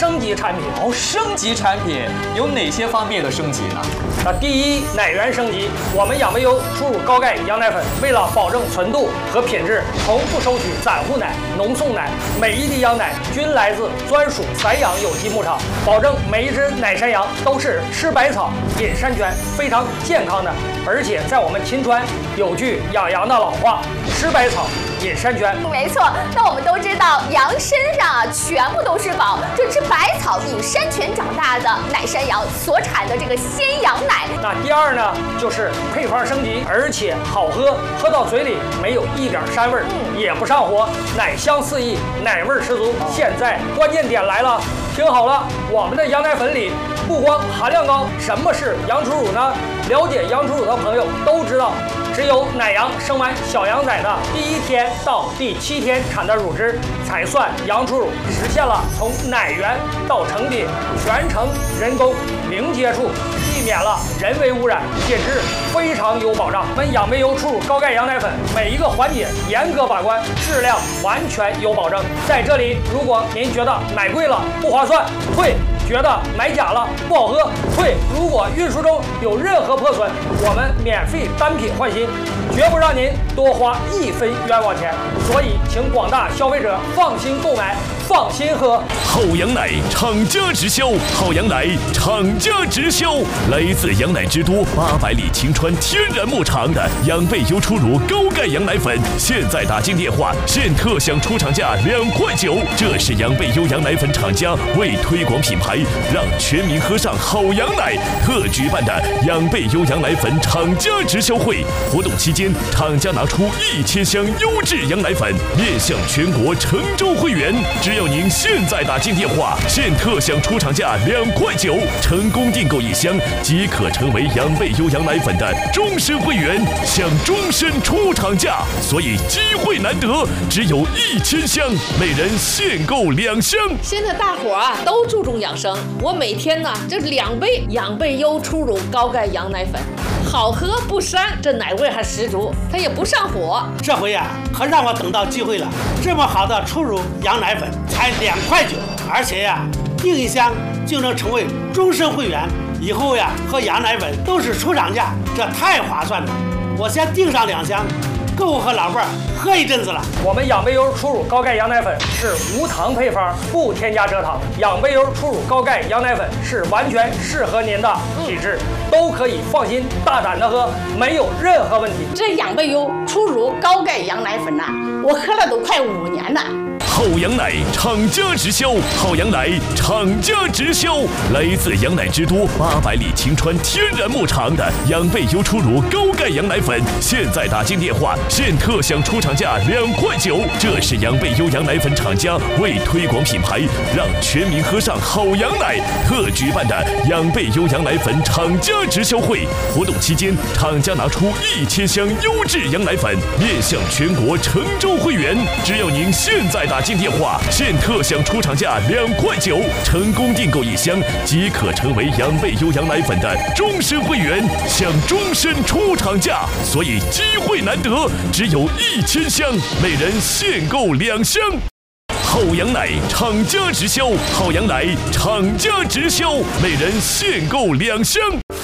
升级产品。 哦，升级产品有哪些方面的升级呢？ 那第一，奶源升级，我们养贝优初乳高钙羊奶粉，为了保证纯度和品质，从不收取散户奶、浓送奶，每一滴羊奶均来自专属散养有机牧场，保证每一只奶山羊都是吃百草、饮山泉，非常健康的。而且在我们秦川有句养羊的老话：吃百草。饮山泉， 没错。那我们都知道，羊身上全部都是宝，这吃百草饮山泉长大的奶山羊所产的这个鲜羊奶。 那第二呢，就是配方升级，而且好喝，喝到嘴里没有一点膻味，也不上火，奶香四溢，奶味十足。现在关键点来了，听好了，我们的羊奶粉里不光含量高，什么是羊初乳呢？了解羊初乳的朋友都知道。只有奶羊生完小羊崽的第1天到第7天产的乳汁才算羊初乳，实现了从奶源到成品全程人工零接触，避免了人为污染，品质非常有保障。我们养贝优初乳高钙羊奶粉每一个环节严格把关，质量完全有保证。在这里，如果您觉得买贵了不划算，退；觉得买假了不好喝，退。如果运输中有任何破损，我们免费单品换新，绝不让您多花1分冤枉钱。所以，请广大消费者放心购买，放心喝。 好羊奶厂家直销，好羊奶厂家直销，来自羊奶之都800里秦川天然牧场的养贝优初乳高钙羊奶粉，现在打进电话，现特享出厂价2块9。这是养贝优羊奶粉厂家为推广品牌，让全民喝上好羊奶特举办的养贝优羊奶粉厂家直销会。活动期间，厂家拿出1000箱优质羊奶粉，面向全国成州会员。只要您现在打进电话，现特享出厂价2块9，成功订购1箱即可成为养贝优羊奶粉的终身会员，享终身出厂价。所以机会难得，只有1000箱，每人限购2箱。 现在大伙儿都注重养生，我每天呢这2杯养贝优初乳高钙羊奶粉，好喝不膻，这奶味还十足，它也不上火。 这回呀，可让我等到机会了，这么好的初乳羊奶粉才2块9，而且呀，订1箱就能成为终身会员，以后呀喝羊奶粉都是出厂价，这太划算了。我先订上2箱，够我和老伴儿喝一阵子了。 我们养贝优初乳高钙羊奶粉是无糖配方，不添加蔗糖。养贝优初乳高钙羊奶粉是完全适合您的体质，都可以放心大胆的喝，没有任何问题。 这养贝优初乳高钙羊奶粉呐，我喝了都快5年了。 好羊奶厂家直销，好羊奶厂家直销，来自羊奶之都800里秦川天然牧场的养贝优初乳高钙羊奶粉，现在打进电话，现特享出厂价2块9。这是养贝优羊奶粉厂家为推广品牌，让全民喝上好羊奶特举办的养贝优羊奶粉厂家直销会。活动期间，厂家拿出1000箱优质羊奶粉，面向全国成州会员。只要您现在打进电话，现特享出厂价2块9，成功订购1箱即可成为养贝优羊奶粉的终身会员，享终身出厂价。所以机会难得，只有1000箱，每人限购2箱。好羊奶厂家直销，好羊奶厂家直销，每人限购2箱。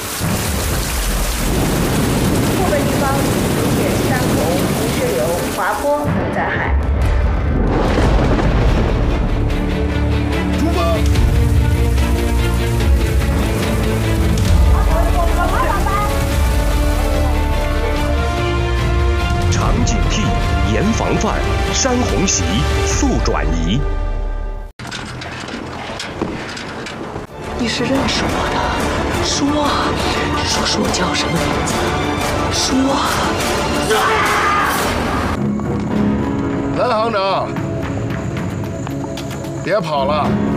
部分地方出现山洪、泥石流、滑坡等灾害。 出发！ 常警惕，严防范，山洪袭，速转移。 你是认识我的，说啊，说我叫什么名字？说啊！ 蓝行长，别跑了。